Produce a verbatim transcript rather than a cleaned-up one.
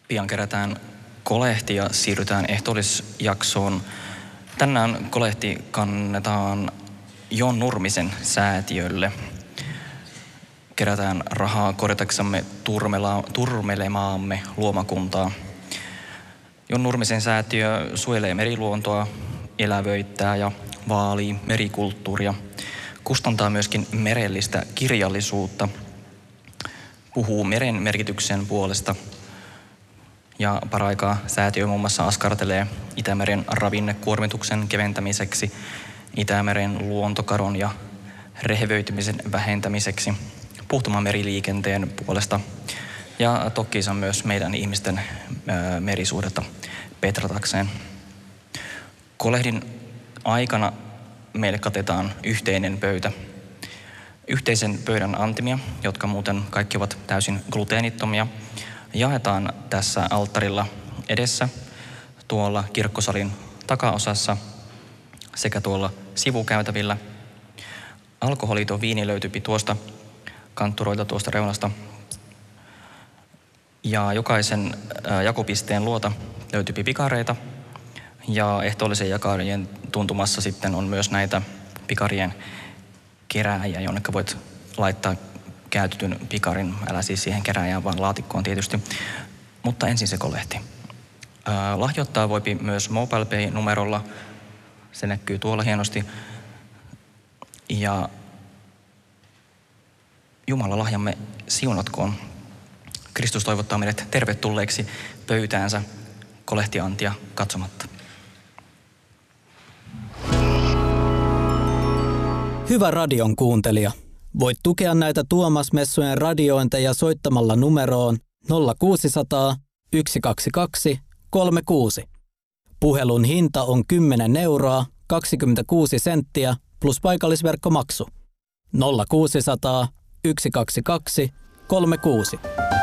Pian kerätään kolehti ja siirrytään ehtoollisjaksoon. Tänään kolehti kannetaan Jon Nurmisen säätiölle. Kerätään rahaa korjataksamme turmela, turmelemaamme luomakuntaa. Jon Nurmisen säätiö suojelee meriluontoa, elävöittää ja vaalii merikulttuuria. Kustantaa myöskin merellistä kirjallisuutta. Puhuu meren merkityksen puolesta. Ja paraikaa säätiö muun muassa askartelee Itämeren ravinnekuormituksen keventämiseksi, Itämeren luontokadon ja rehevöitymisen vähentämiseksi, puhtaman meriliikenteen puolesta ja toki se on myös meidän ihmisten ää, merisuhdetta petratakseen. Kolehdin aikana meille katetaan yhteinen pöytä. Yhteisen pöydän antimia, jotka muuten kaikki ovat täysin gluteenittomia, jaetaan tässä alttarilla edessä, tuolla kirkkosalin takaosassa sekä tuolla sivukäytävillä. Alkoholiton viini löytyy tuosta kantturoilta tuosta reunasta. Ja jokaisen jakopisteen luota löytyy pikareita. Ja ehtoollisen jakarien tuntumassa sitten on myös näitä pikarien kerääjiä, jonne voit laittaa käytetyn pikarin, älä siis siihen kerääjään, vaan laatikkoon tietysti. Mutta ensin se kolehti. Ää, lahjoittaa voipi myös MobilePay-numerolla. Se näkyy tuolla hienosti. Ja Jumala lahjamme siunatkoon. Kristus toivottaa meidät tervetulleeksi pöytäänsä kolehtiantia katsomatta. Hyvä radion kuuntelija. Voit tukea näitä Tuomas-messujen radiointeja soittamalla numeroon nolla kuusisataa yksi kaksi kaksi kolme kuusi. Puhelun hinta on kymmenen euroa kaksikymmentäkuusi senttiä plus paikallisverkkomaksu. nolla kuusisataa yksi kaksi kaksi kolme kuusi.